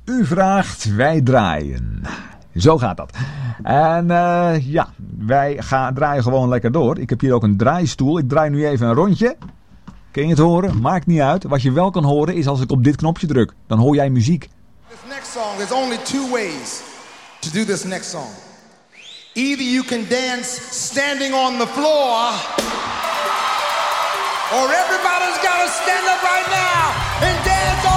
U vraagt, wij draaien. Zo gaat dat. En wij draaien gewoon lekker door. Ik heb hier ook een draaistoel. Ik draai nu even een rondje. Kun je het horen? Maakt niet uit. Wat je wel kan horen is als ik op dit knopje druk. Dan hoor jij muziek. This next song, there's only two ways to do this next song. Either you can dance standing on the floor, or everybody's got to stand up right now and dance